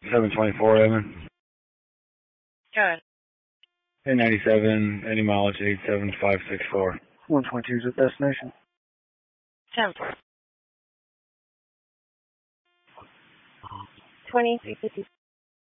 724, Evan. Good. 1097, any mileage 87564. 122 is the destination. 10. 2350.